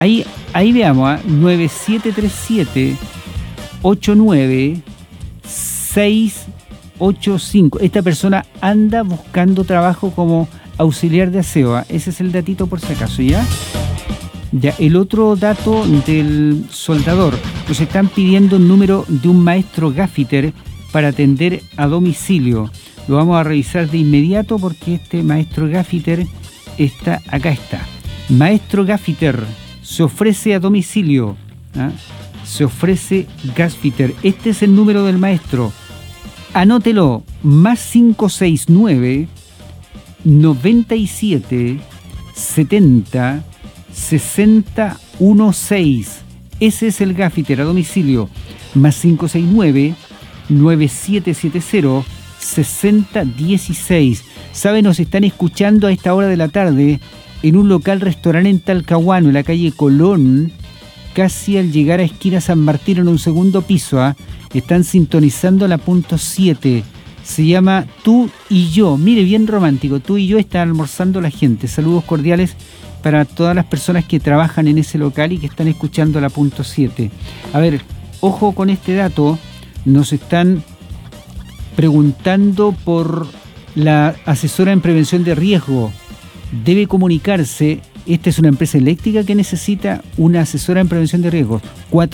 Ahí veamos, 9737-89-685. Esta persona anda buscando trabajo como auxiliar de aseo. Ese es el datito por si acaso, ¿ya? Ya, el otro dato del soldador. Nos están pidiendo el número de un maestro gaffiter para atender a domicilio. Lo vamos a revisar de inmediato porque este maestro gaffiter está, acá está. Maestro gaffiter se ofrece a domicilio. ¿Ah? Se ofrece gaffiter. Este es el número del maestro. Anótelo, +569 97 70 60 16. Ese es el gaffiter a domicilio. +569 9770 60 16. ¿Saben? Nos están escuchando a esta hora de la tarde en un local restaurante en Talcahuano, en la calle Colón, casi al llegar a esquina San Martín, en un segundo piso. ¿Ah? Están sintonizando la punto 7. Se llama Tú y Yo. Mire, bien romántico. Tú y Yo, está almorzando la gente. Saludos cordiales para todas las personas que trabajan en ese local y que están escuchando la punto 7. A ver, ojo con este dato. Nos están preguntando por la asesora en prevención de riesgo. Debe comunicarse. Esta es una empresa eléctrica que necesita una asesora en prevención de riesgos.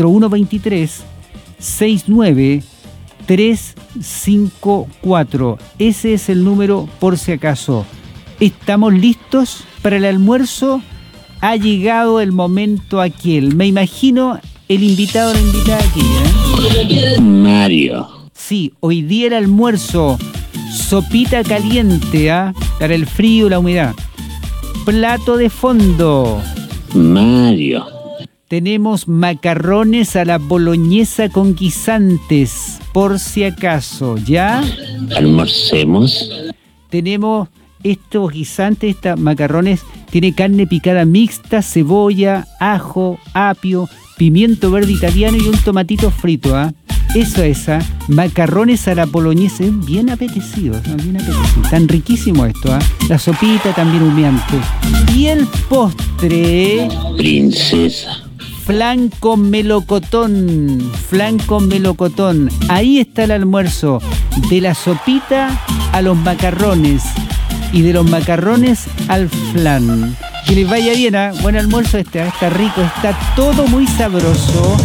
4123-69354. Ese es el número por si acaso. ¿Estamos listos para el almuerzo? Ha llegado el momento aquel. Me imagino el invitado o la invitada aquí, ¿eh? Mario. Sí, hoy día el almuerzo. Sopita caliente, ¿ah? Para el frío y la humedad. Plato de fondo. Mario. Tenemos macarrones a la boloñesa con guisantes, por si acaso, ¿ya? Almorcemos. Tenemos estos guisantes, estos macarrones, tiene carne picada mixta, cebolla, ajo, apio, pimiento verde italiano y un tomatito frito, ¿ah? Eso es, ¿ah? Macarrones a la boloñesa, bien apetecidos, ¿no? Bien apetecidos. Tan riquísimo esto, ¿ah? La sopita también humeante. Y el postre... Princesa. Flan con melocotón. Flan con melocotón. Ahí está el almuerzo. De la sopita a los macarrones. Y de los macarrones al flan. Que les vaya bien, ¿eh? Buen almuerzo, está rico, está todo muy sabroso.